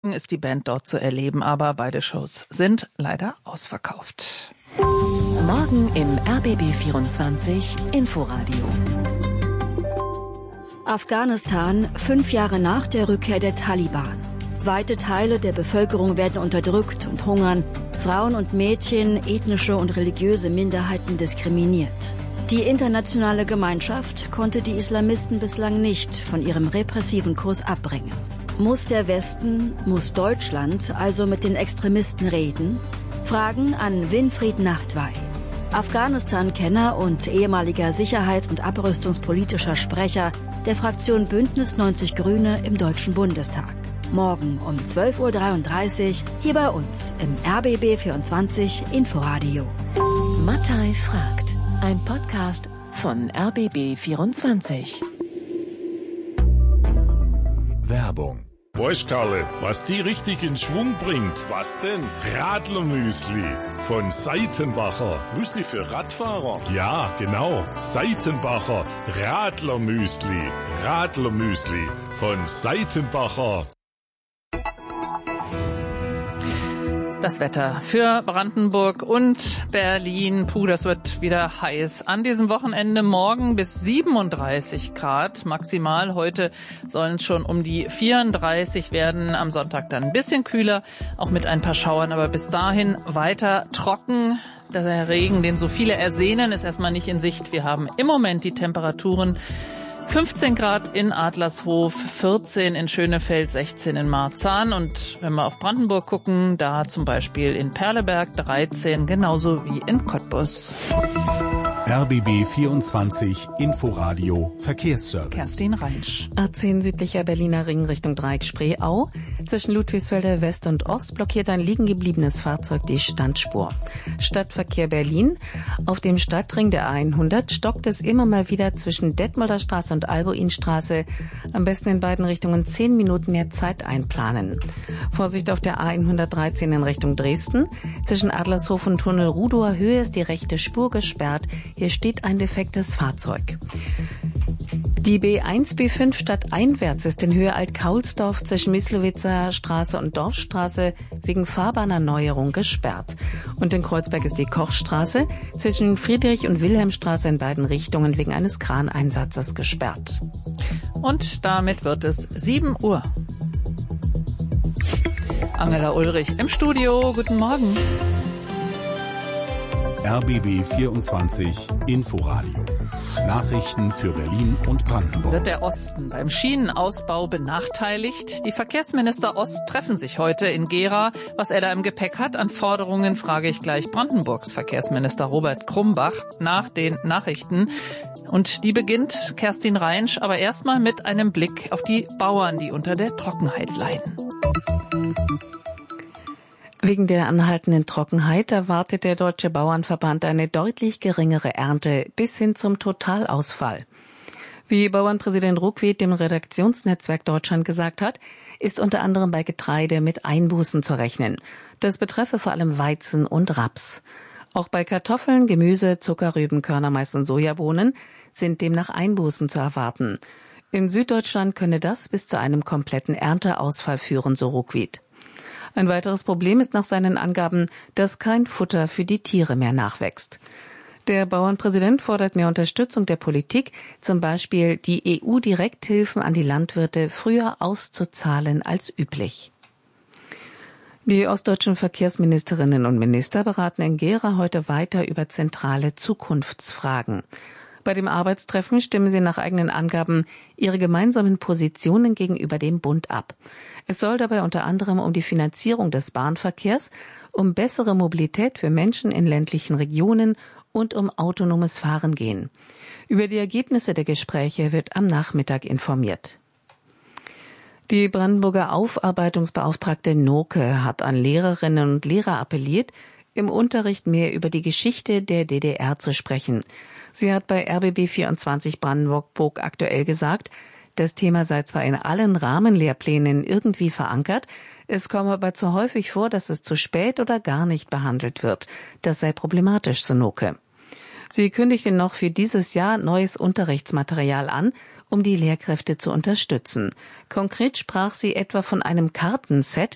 Ist die Band dort zu erleben, aber beide Shows sind leider ausverkauft. Morgen im RBB 24 Inforadio. Afghanistan, 5 Jahre nach der Rückkehr der Taliban. Weite Teile der Bevölkerung werden unterdrückt und hungern. Frauen und Mädchen, ethnische und religiöse Minderheiten diskriminiert. Die internationale Gemeinschaft konnte die Islamisten bislang nicht von ihrem repressiven Kurs abbringen. Muss der Westen, muss Deutschland also mit den Extremisten reden? Fragen an Winfried Nachtwey, Afghanistan-Kenner und ehemaliger Sicherheits- und abrüstungspolitischer Sprecher der Fraktion Bündnis 90 Grüne im Deutschen Bundestag. Morgen um 12.33 Uhr hier bei uns im RBB 24 Inforadio. Mattei fragt, ein Podcast von RBB 24. Werbung. Weißt Karle, was die richtig in Schwung bringt? Was denn? Radlermüsli von Seitenbacher. Müsli für Radfahrer? Ja, genau. Seitenbacher Radlermüsli. Radlermüsli von Seitenbacher. Das Wetter für Brandenburg und Berlin. Das wird wieder heiß. An diesem Wochenende morgen bis 37 Grad maximal. Heute sollen es schon um die 34 werden. Am Sonntag dann ein bisschen kühler, auch mit ein paar Schauern. Aber bis dahin weiter trocken. Der Regen, den so viele ersehnen, ist erstmal nicht in Sicht. Wir haben im Moment die Temperaturen 15 Grad in Adlershof, 14 in Schönefeld, 16 in Marzahn. Und wenn wir auf Brandenburg gucken, da zum Beispiel in Perleberg 13, genauso wie in Cottbus. RBB 24 Inforadio Verkehrsservice. Kerstin Reinsch. A10 südlicher Berliner Ring Richtung Dreieck Spreeau. Zwischen Ludwigsfelder West und Ost blockiert ein liegen gebliebenes Fahrzeug die Standspur. Stadtverkehr Berlin. Auf dem Stadtring der A100 stockt es immer mal wieder zwischen Detmolder Straße und Albuinstraße. Am besten in beiden Richtungen 10 Minuten mehr Zeit einplanen. Vorsicht auf der A113 in Richtung Dresden. Zwischen Adlershof und Tunnel Rudower Höhe ist die rechte Spur gesperrt. Hier steht ein defektes Fahrzeug. Die B1, B5 stadteinwärts ist in Höhe Alt-Kaulsdorf zwischen Myslowitzer Straße und Dorfstraße wegen Fahrbahnerneuerung gesperrt. Und in Kreuzberg ist die Kochstraße zwischen Friedrich- und Wilhelmstraße in beiden Richtungen wegen eines Kraneinsatzes gesperrt. Und damit wird es 7 Uhr. Angela Ulrich im Studio. Guten Morgen. RBB 24 Inforadio. Nachrichten für Berlin und Brandenburg. Wird der Osten beim Schienenausbau benachteiligt? Die Verkehrsminister Ost treffen sich heute in Gera. Was er da im Gepäck hat an Forderungen, frage ich gleich Brandenburgs Verkehrsminister Robert Krumbach nach den Nachrichten. Und die beginnt Kerstin Reinsch, aber erstmal mit einem Blick auf die Bauern, die unter der Trockenheit leiden. Wegen der anhaltenden Trockenheit erwartet der Deutsche Bauernverband eine deutlich geringere Ernte bis hin zum Totalausfall. Wie Bauernpräsident Ruckwied dem Redaktionsnetzwerk Deutschland gesagt hat, ist unter anderem bei Getreide mit Einbußen zu rechnen. Das betreffe vor allem Weizen und Raps. Auch bei Kartoffeln, Gemüse, Zuckerrüben, Körnermais und Sojabohnen sind demnach Einbußen zu erwarten. In Süddeutschland könne das bis zu einem kompletten Ernteausfall führen, so Ruckwied. Ein weiteres Problem ist nach seinen Angaben, dass kein Futter für die Tiere mehr nachwächst. Der Bauernpräsident fordert mehr Unterstützung der Politik, zum Beispiel die EU-Direkthilfen an die Landwirte früher auszuzahlen als üblich. Die ostdeutschen Verkehrsministerinnen und Minister beraten in Gera heute weiter über zentrale Zukunftsfragen. Bei dem Arbeitstreffen stimmen sie nach eigenen Angaben ihre gemeinsamen Positionen gegenüber dem Bund ab. Es soll dabei unter anderem um die Finanzierung des Bahnverkehrs, um bessere Mobilität für Menschen in ländlichen Regionen und um autonomes Fahren gehen. Über die Ergebnisse der Gespräche wird am Nachmittag informiert. Die Brandenburger Aufarbeitungsbeauftragte Noke hat an Lehrerinnen und Lehrer appelliert, im Unterricht mehr über die Geschichte der DDR zu sprechen. Sie hat bei RBB 24 Brandenburg aktuell gesagt, das Thema sei zwar in allen Rahmenlehrplänen irgendwie verankert, es komme aber zu häufig vor, dass es zu spät oder gar nicht behandelt wird. Das sei problematisch, so Noke. Sie kündigte noch für dieses Jahr neues Unterrichtsmaterial an, um die Lehrkräfte zu unterstützen. Konkret sprach sie etwa von einem Kartenset,